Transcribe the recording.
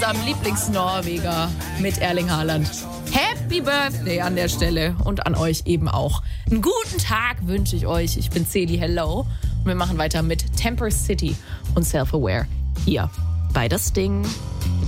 unserem Lieblingsnorweger mit Erling Haaland. Happy Birthday an der Stelle und an euch eben auch. Einen guten Tag wünsche ich euch. Ich bin Celi, hello. Und wir machen weiter mit Temper City und Self-Aware hier bei Das Ding.